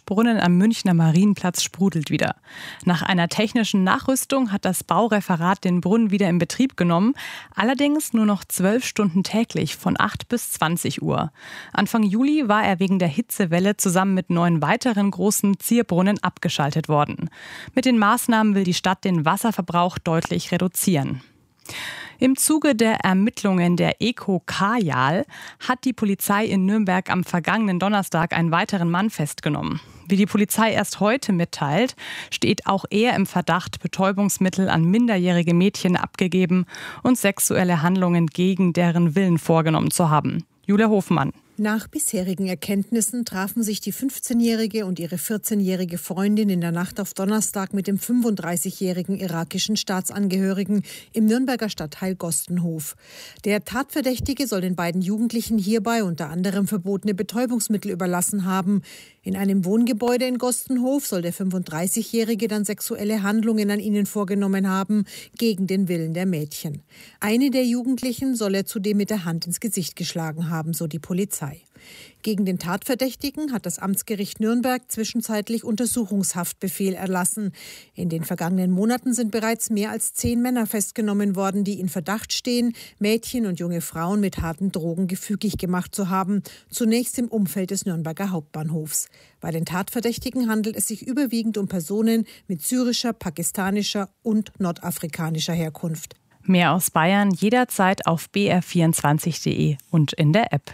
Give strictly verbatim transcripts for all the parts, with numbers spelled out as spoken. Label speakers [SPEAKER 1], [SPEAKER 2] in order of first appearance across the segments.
[SPEAKER 1] Fischbrunnen am Münchner Marienplatz sprudelt wieder. Nach einer technischen Nachrüstung hat das Baureferat den Brunnen wieder in Betrieb genommen, allerdings nur noch zwölf Stunden täglich von acht bis zwanzig Uhr. Anfang Juli war er wegen der Hitzewelle zusammen mit neun weiteren großen Zierbrunnen abgeschaltet worden. Mit den Maßnahmen will die Stadt den Wasserverbrauch deutlich reduzieren. Im Zuge der Ermittlungen der Eco Kajal hat die Polizei in Nürnberg am vergangenen Donnerstag einen weiteren Mann festgenommen. Wie die Polizei erst heute mitteilt, steht auch er im Verdacht, Betäubungsmittel an minderjährige Mädchen abgegeben und sexuelle Handlungen gegen deren Willen vorgenommen zu haben. Julia Hofmann.
[SPEAKER 2] Nach bisherigen Erkenntnissen trafen sich die fünfzehnjährige und ihre vierzehnjährige Freundin in der Nacht auf Donnerstag mit dem fünfunddreißigjährigen irakischen Staatsangehörigen im Nürnberger Stadtteil Gostenhof. Der Tatverdächtige soll den beiden Jugendlichen hierbei unter anderem verbotene Betäubungsmittel überlassen haben. In einem Wohngebäude in Gostenhof soll der fünfunddreißigjährige dann sexuelle Handlungen an ihnen vorgenommen haben, gegen den Willen der Mädchen. Eine der Jugendlichen soll er zudem mit der Hand ins Gesicht geschlagen haben, so die Polizei. Gegen den Tatverdächtigen hat das Amtsgericht Nürnberg zwischenzeitlich Untersuchungshaftbefehl erlassen. In den vergangenen Monaten sind bereits mehr als zehn Männer festgenommen worden, die in Verdacht stehen, Mädchen und junge Frauen mit harten Drogen gefügig gemacht zu haben, zunächst im Umfeld des Nürnberger Hauptbahnhofs. Bei den Tatverdächtigen handelt es sich überwiegend um Personen mit syrischer, pakistanischer und nordafrikanischer Herkunft.
[SPEAKER 1] Mehr aus Bayern jederzeit auf b r vierundzwanzig punkt d e und in der App.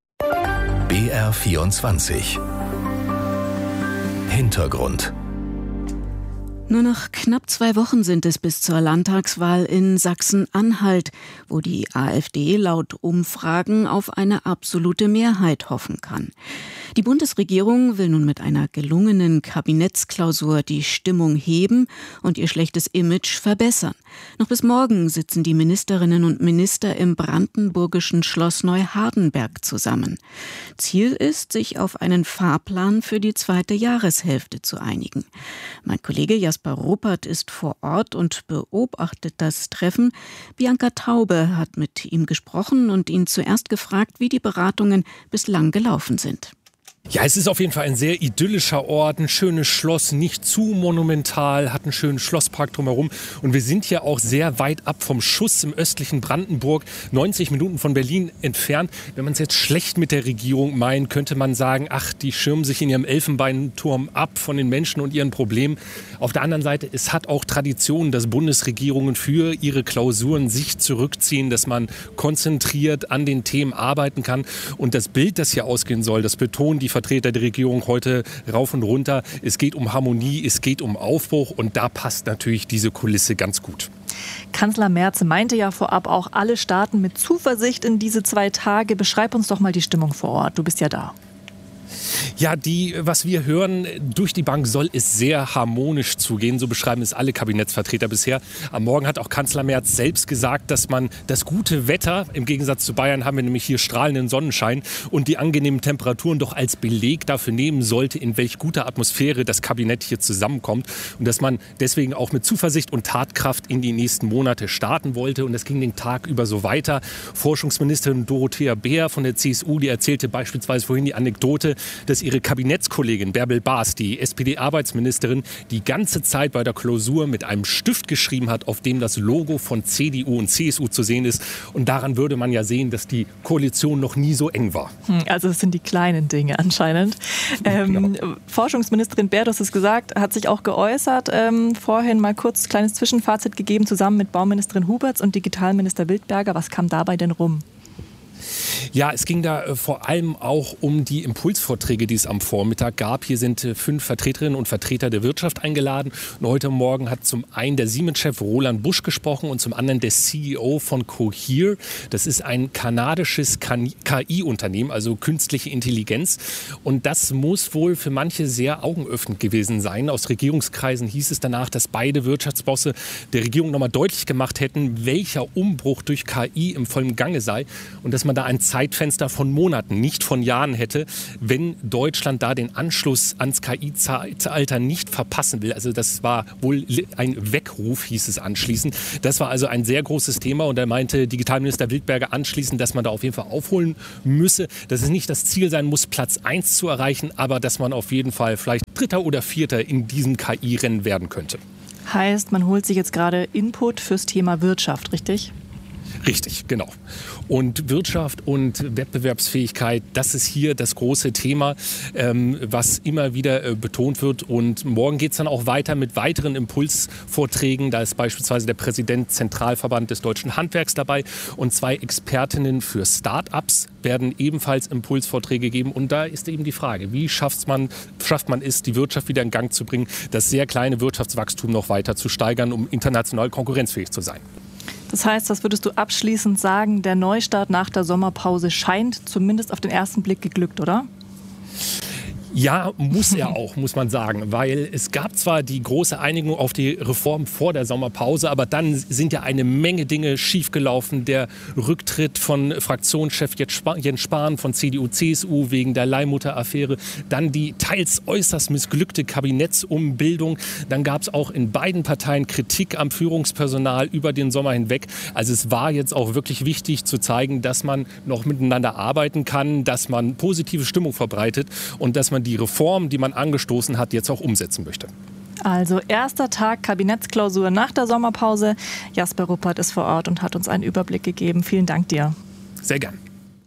[SPEAKER 3] B R vierundzwanzig. Hintergrund.
[SPEAKER 4] Nur noch knapp zwei Wochen sind es bis zur Landtagswahl in Sachsen-Anhalt, wo die AfD laut Umfragen auf eine absolute Mehrheit hoffen kann. Die Bundesregierung will nun mit einer gelungenen Kabinettsklausur die Stimmung heben und ihr schlechtes Image verbessern. Noch bis morgen sitzen die Ministerinnen und Minister im brandenburgischen Schloss Neuhardenberg zusammen. Ziel ist, sich auf einen Fahrplan für die zweite Jahreshälfte zu einigen. Mein Kollege Jasper Ruppert ist vor Ort und beobachtet das Treffen. Bianca Taube hat mit ihm gesprochen und ihn zuerst gefragt, wie die Beratungen bislang gelaufen sind.
[SPEAKER 5] Ja, es ist auf jeden Fall ein sehr idyllischer Ort, ein schönes Schloss, nicht zu monumental, hat einen schönen Schlosspark drumherum. Und wir sind hier auch sehr weit ab vom Schuss im östlichen Brandenburg, neunzig Minuten von Berlin entfernt. Wenn man es jetzt schlecht mit der Regierung meint, könnte man sagen, ach, die schirmen sich in ihrem Elfenbeinturm ab von den Menschen und ihren Problemen. Auf der anderen Seite, es hat auch Tradition, dass Bundesregierungen für ihre Klausuren sich zurückziehen, dass man konzentriert an den Themen arbeiten kann. Und das Bild, das hier ausgehen soll, das betont die Vertreter der Regierung heute rauf und runter. Es geht um Harmonie, es geht um Aufbruch und da passt natürlich diese Kulisse ganz gut.
[SPEAKER 6] Kanzler Merz meinte ja vorab auch, alle starten mit Zuversicht in diese zwei Tage. Beschreib uns doch mal die Stimmung vor Ort. Du bist ja da.
[SPEAKER 5] Ja, die, was wir hören, durch die Bank soll es sehr harmonisch zugehen. So beschreiben es alle Kabinettsvertreter bisher. Am Morgen hat auch Kanzler Merz selbst gesagt, dass man das gute Wetter, im Gegensatz zu Bayern haben wir nämlich hier strahlenden Sonnenschein, und die angenehmen Temperaturen doch als Beleg dafür nehmen sollte, in welch guter Atmosphäre das Kabinett hier zusammenkommt. Und dass man deswegen auch mit Zuversicht und Tatkraft in die nächsten Monate starten wollte. Und das ging den Tag über so weiter. Forschungsministerin Dorothea Bär von der C S U, die erzählte beispielsweise vorhin die Anekdote, dass ihre Kabinettskollegin Bärbel Baas, die S P D-Arbeitsministerin, die ganze Zeit bei der Klausur mit einem Stift geschrieben hat, auf dem das Logo von C D U und C S U zu sehen ist. Und daran würde man ja sehen, dass die Koalition noch nie so eng war.
[SPEAKER 6] Also es sind die kleinen Dinge anscheinend. Ähm, genau. Forschungsministerin Bär, du hast es gesagt, hat sich auch geäußert. Ähm, vorhin mal kurz ein kleines Zwischenfazit gegeben, zusammen mit Bauministerin Huberts und Digitalminister Wildberger. Was kam dabei denn rum?
[SPEAKER 5] Ja, es ging da äh, vor allem auch um die Impulsvorträge, die es am Vormittag gab. Hier sind äh, fünf Vertreterinnen und Vertreter der Wirtschaft eingeladen. Und heute Morgen hat zum einen der Siemens-Chef Roland Busch gesprochen und zum anderen der C E O von Cohere. Das ist ein kanadisches K I-Unternehmen, also künstliche Intelligenz. Und das muss wohl für manche sehr augenöffnend gewesen sein. Aus Regierungskreisen hieß es danach, dass beide Wirtschaftsbosse der Regierung nochmal deutlich gemacht hätten, welcher Umbruch durch K I im vollen Gange sei und dass man da ein Zeichen Zeitfenster von Monaten, nicht von Jahren hätte, wenn Deutschland da den Anschluss ans K I-Zeitalter nicht verpassen will. Also das war wohl ein Weckruf, hieß es anschließend. Das war also ein sehr großes Thema und er meinte Digitalminister Wildberger anschließend, dass man da auf jeden Fall aufholen müsse, dass es nicht das Ziel sein muss, Platz eins zu erreichen, aber dass man auf jeden Fall vielleicht Dritter oder Vierter in diesem K I-Rennen werden könnte.
[SPEAKER 6] Heißt, man holt sich jetzt gerade Input fürs Thema Wirtschaft, richtig?
[SPEAKER 5] Richtig, genau. Und Wirtschaft und Wettbewerbsfähigkeit, das ist hier das große Thema, ähm, was immer wieder äh, betont wird. Und morgen geht es dann auch weiter mit weiteren Impulsvorträgen. Da ist beispielsweise der Präsident Zentralverband des Deutschen Handwerks dabei und zwei Expertinnen für Start-ups werden ebenfalls Impulsvorträge geben. Und da ist eben die Frage, wie schafft man, schafft man es, die Wirtschaft wieder in Gang zu bringen, das sehr kleine Wirtschaftswachstum noch weiter zu steigern, um international konkurrenzfähig zu sein.
[SPEAKER 6] Das heißt, was würdest du abschließend sagen, der Neustart nach der Sommerpause scheint zumindest auf den ersten Blick geglückt, oder?
[SPEAKER 5] Ja, muss er auch, muss man sagen, weil es gab zwar die große Einigung auf die Reform vor der Sommerpause, aber dann sind ja eine Menge Dinge schiefgelaufen. Der Rücktritt von Fraktionschef Jens Spahn von C D U C S U wegen der Leihmutter-Affäre, dann die teils äußerst missglückte Kabinettsumbildung. Dann gab es auch in beiden Parteien Kritik am Führungspersonal über den Sommer hinweg. Also es war jetzt auch wirklich wichtig zu zeigen, dass man noch miteinander arbeiten kann, dass man positive Stimmung verbreitet und dass man die Reform, die man angestoßen hat, jetzt auch umsetzen möchte.
[SPEAKER 6] Also erster Tag Kabinettsklausur nach der Sommerpause. Jasper Ruppert ist vor Ort und hat uns einen Überblick gegeben. Vielen Dank dir.
[SPEAKER 5] Sehr gern.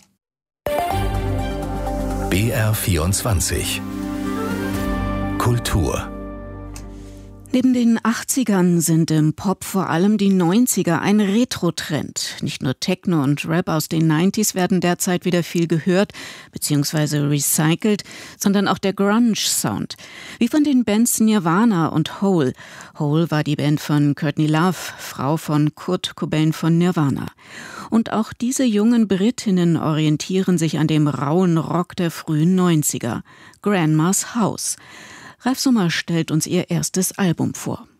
[SPEAKER 3] B R vierundzwanzig Kultur.
[SPEAKER 4] Neben den achtzigern sind im Pop vor allem die neunziger ein Retro-Trend. Nicht nur Techno und Rap aus den neunziger werden derzeit wieder viel gehört bzw. recycelt, sondern auch der Grunge-Sound. Wie von den Bands Nirvana und Hole. Hole war die Band von Courtney Love, Frau von Kurt Cobain von Nirvana. Und auch diese jungen Britinnen orientieren sich an dem rauen Rock der frühen neunziger. Grandma's House. Ralf Summer stellt uns ihr erstes Album vor.